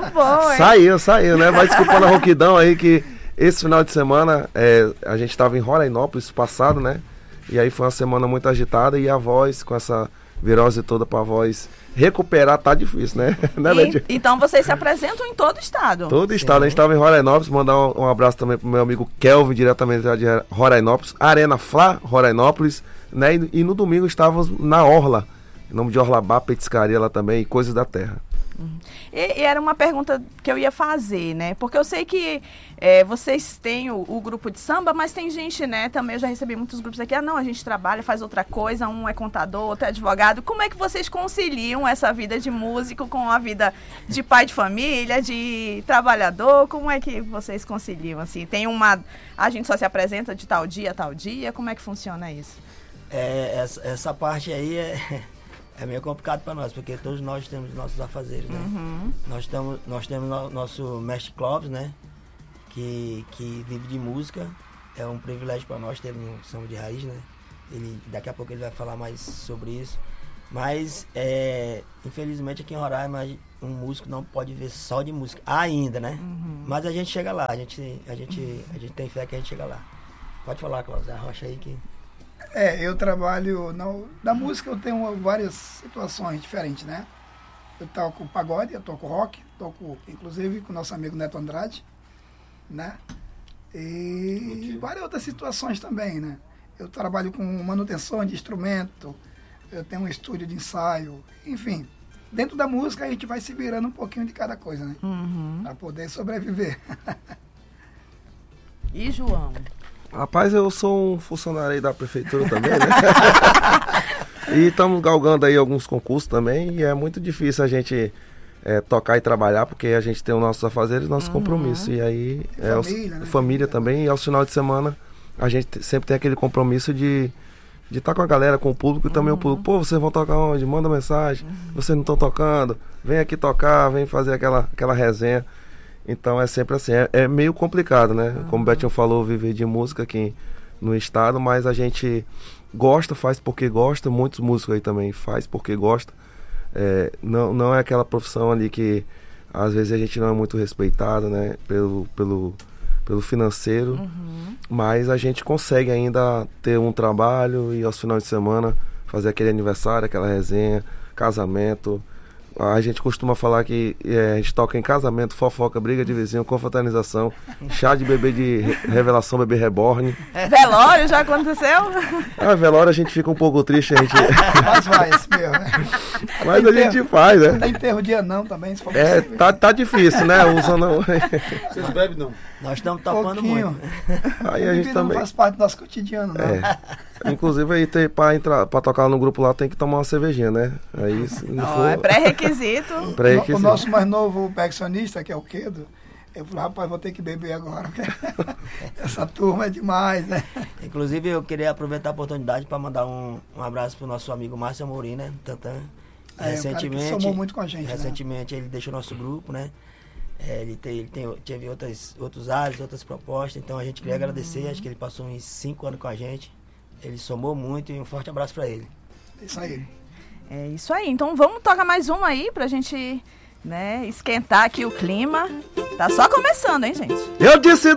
bom, hein? Saiu, né? Vai desculpando a rouquidão aí que esse final de semana a gente estava em Rorainópolis passado, né? E aí foi uma semana muito agitada e a voz, com essa virose toda pra voz recuperar, tá difícil, né? Então vocês se apresentam em todo o estado? Todo o estado. A gente estava em Rorainópolis, mandar um abraço também pro meu amigo Kelvin, diretamente de Rorainópolis, Arena Flá, Rorainópolis, né? E no domingo estávamos na Orla, em nome de Orlabá, Petiscaria lá também, e Coisas da Terra. E era uma pergunta que eu ia fazer, né? Porque eu sei que vocês têm o grupo de samba, mas tem gente, né? Também eu já recebi muitos grupos aqui. Não, a gente trabalha, faz outra coisa. Um é contador, outro é advogado. Como é que vocês conciliam essa vida de músico com a vida de pai de família, de trabalhador? Como é que vocês conciliam, assim? A gente só se apresenta de tal dia a tal dia? Como é que funciona isso? Essa parte aí é meio complicado para nós, porque todos nós temos nossos afazeres, né? Uhum. Nós temos nosso mestre Clóvis, né? Que vive de música. É um privilégio para nós ter um samba de raiz, né? Daqui a pouco ele vai falar mais sobre isso. Mas, infelizmente, aqui em Roraima, um músico não pode viver só de música ainda, né? Uhum. Mas a gente chega lá, a gente tem fé que a gente chega lá. Pode falar, Clóvis, arrocha aí que... Eu trabalho da música, eu tenho várias situações diferentes, né? Eu toco pagode, eu toco rock, toco inclusive com o nosso amigo Neto Andrade, né? E várias outras situações também, né? Eu trabalho com manutenção de instrumento, eu tenho um estúdio de ensaio, enfim. Dentro da música a gente vai se virando um pouquinho de cada coisa, né? Uhum. Para poder sobreviver. E João? Rapaz, eu sou um funcionário aí da prefeitura também, né? E estamos galgando aí alguns concursos também, e é muito difícil a gente tocar e trabalhar, porque a gente tem os nossos afazeres e nossos compromissos. E aí, família também, e aos finais de semana, a gente sempre tem aquele compromisso de estar com a galera, com o público, e também o público, pô, vocês vão tocar onde? Manda mensagem, vocês não estão tocando, vem aqui tocar, vem fazer aquela resenha. Então é sempre assim, é meio complicado, né? Como o Betinho falou, viver de música aqui no estado, mas a gente gosta, faz porque gosta, muitos músicos aí também faz porque gosta. Não é aquela profissão ali que às vezes a gente não é muito respeitado, né? Pelo financeiro, mas a gente consegue ainda ter um trabalho e aos finais de semana fazer aquele aniversário, aquela resenha, casamento. A gente costuma falar que a gente toca em casamento, fofoca, briga de vizinho, confraternização, chá de bebê de revelação, bebê reborn. Velório já aconteceu? Velório a gente fica um pouco triste, a gente... Mas vai, esse mesmo, né? Mas a gente faz, né? Tem enterro de anão também, se for tá difícil, né? Vocês bebem não? Nós estamos topando muito. Aí a gente também... Não faz parte do nosso cotidiano, né? Inclusive aí pra tocar no grupo lá tem que tomar uma cervejinha, né? Aí, é pré-requisito. O nosso mais novo percussionista, que é o Quedo, eu falei, rapaz, vou ter que beber agora, porque essa turma é demais, né? Inclusive eu queria aproveitar a oportunidade para mandar um abraço pro nosso amigo Márcio Amorim, né? Tantan. Recentemente, somou muito com a gente, recentemente, né? Ele deixou nosso grupo, né? Ele teve outros áreas, outras propostas, então a gente queria agradecer, acho que ele passou uns 5 anos com a gente, ele somou muito e um forte abraço para ele. Isso aí. É isso aí, então vamos tocar mais uma aí pra gente, né, esquentar aqui o clima. Tá só começando, hein, gente? Eu disse